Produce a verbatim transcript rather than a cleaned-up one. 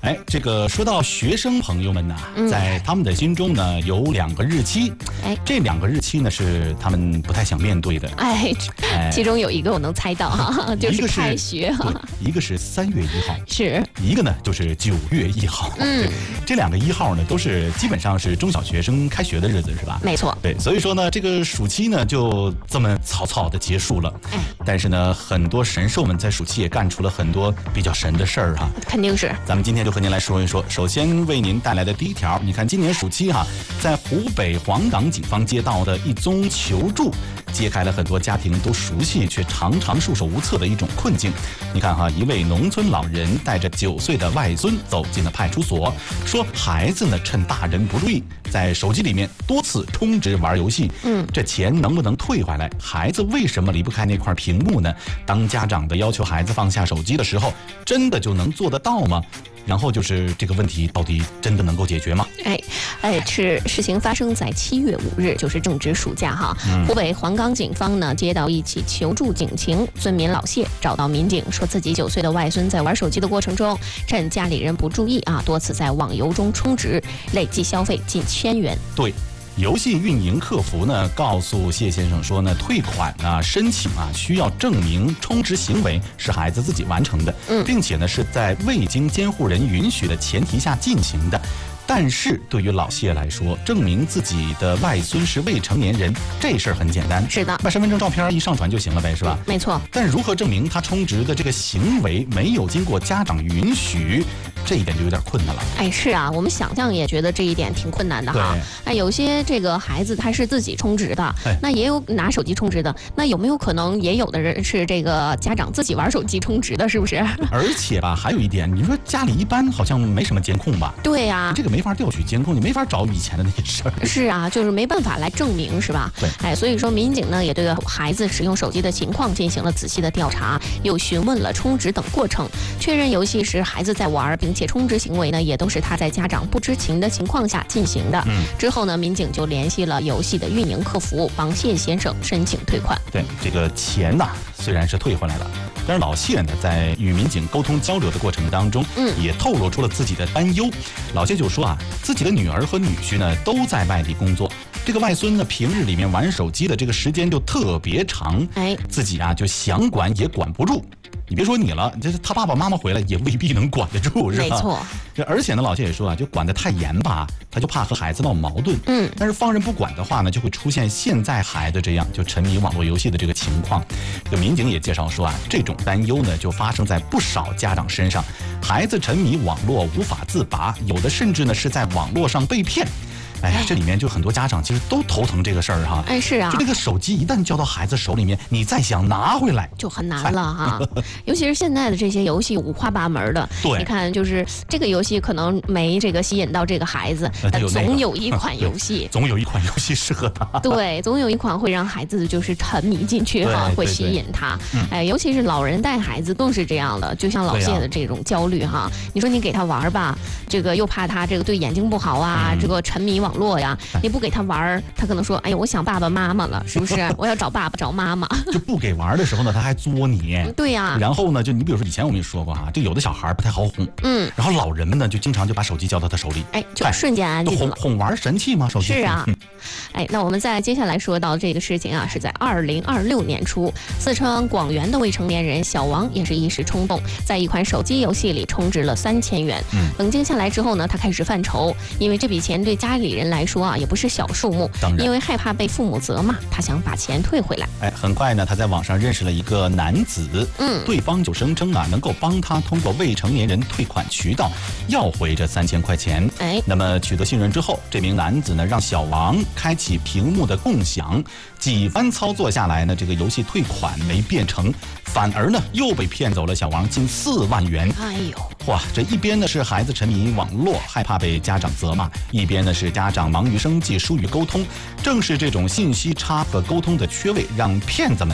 哎，这个说到学生朋友们呢、嗯，在他们的心中呢有两个日期，哎，这两个日期呢是他们不太想面对的。 哎，哎其中有一个我能猜到哈，就是开学哈， 一个是三月一号， 是一个呢就是九月一号。嗯，这两个一号呢都是基本上是中小学生开学的日子，是吧？ 没错。 对，所以说呢，这个暑期呢就这么草草的结束了。哎，但是呢，很多神兽们在暑期也干出了很多比较神的事儿哈。 肯定是。 咱们今天就和您来说一说。首先为您带来的第一条，你看今年暑期哈，在湖北黄冈警方接到的一宗求助，揭开了很多家庭都熟悉却常常束手无策的一种困境。你看哈，一位农村老人带着九岁的外孙走进了派出所，说孩子呢趁大人不注意，在手机里面多次充值玩游戏。嗯，这钱能不能退回来？孩子为什么离不开那块屏幕呢？当家长的要求孩子放下手机的时候，真的就能做得到吗？然后就是这个问题到底真的能够解决吗？ 哎，哎，是事情发生在七月五日，就是正值暑假哈。嗯、湖北黄冈警方呢接到一起求助警情，村民老谢找到民警，说自己九岁的外孙在玩手机的过程中，趁家里人不注意啊，多次在网游中充值，累计消费近千元。 对。游戏运营客服呢告诉谢先生说呢，退款啊申请啊需要证明充值行为是孩子自己完成的，嗯，并且呢是在未经监护人允许的前提下进行的。但是对于老谢来说，证明自己的外孙是未成年人，这事儿很简单， 是的， 把身份证照片一上传就行了呗，是吧？ 没错。 但如何证明他充值的这个行为没有经过家长允许？这一点就有点困难了。 哎，是啊，我们想象也觉得这一点挺困难的哈。哎，有些这个孩子他是自己充值的，哎、那也有拿手机充值的，那有没有可能也有的人是这个家长自己玩手机充值的，是不是？ 而且吧，还有一点，你说家里一般好像没什么监控吧？ 对呀、啊， 这个没法调取监控，你没法找以前的那些事儿。 是啊，就是没办法来证明，是吧？ 对。 哎，所以说民警呢也对孩子使用手机的情况进行了仔细的调查，又询问了充值等过程，确认游戏时孩子在玩，并且充值行为呢也都是他在家长不知情的情况下进行的。嗯，之后呢，民警就联系了游戏的运营客服，帮谢先生申请退款。 对，这个钱呐、啊、虽然是退回来了，但是老谢呢在与民警沟通交流的过程当中，嗯，也透露出了自己的担忧。老谢就说啊，自己的女儿和女婿呢都在外地工作，这个外孙呢平日里面玩手机的这个时间就特别长，哎，自己啊就想管也管不住。你别说你了，这他爸爸妈妈回来也未必能管得住，是吧？ 没错。 而且呢，老谢也说啊，就管得太严吧，他就怕和孩子闹矛盾。嗯。但是放任不管的话呢，就会出现现在孩子这样就沉迷网络游戏的这个情况。这个民警也介绍说啊，这种担忧呢就发生在不少家长身上，孩子沉迷网络无法自拔，有的甚至呢是在网络上被骗。哎呀，这里面就很多家长其实都头疼这个事儿哈。 哎，是啊， 就这个手机一旦交到孩子手里面，你再想拿回来就很难了哈。尤其是现在的这些游戏五花八门的， 对， 你看就是这个游戏可能没这个吸引到这个孩子，但总有一款游戏， 总有一款游戏适合他。 对，总有一款会让孩子就是沉迷进去哈，会吸引他。哎，尤其是老人带孩子更是这样的，就像老谢的这种焦虑哈。你说你给他玩吧，这个又怕他这个对眼睛不好啊，这个沉迷网络呀，你不给他玩，他可能说：“哎呀，我想爸爸妈妈了，是不是？我要找爸爸找妈妈。” 就不给玩的时候呢，他还作你。 对呀、啊。 然后呢，就你比如说以前我们也说过哈，就有的小孩不太好哄，嗯，然后老人们呢就经常就把手机交到他手里， 哎，就瞬间安静了。 哄哄玩神器吗？手机是啊。哎，那我们再接下来说到这个事情啊，是在二零二六年初，四川广元的未成年人小王也是一时冲动，在一款手机游戏里充值了三千元。嗯，冷静下来之后呢，他开始犯愁，因为这笔钱对家里人来说啊，也不是小数目。 当然， 因为害怕被父母责骂，他想把钱退回来。 哎，很快呢，他在网上认识了一个男子，嗯，对方就声称啊，能够帮他通过未成年人退款渠道要回这三千块钱。哎，那么取得信任之后，这名男子呢，让小王开启屏幕的共享，几番操作下来呢，这个游戏退款没变成，反而呢又被骗走了小王近四万元。 哎呦， 哇，这一边呢是孩子沉迷网络，害怕被家长责骂，一边呢是家长忙于生计，疏于沟通。正是这种信息差和沟通的缺位，让骗子们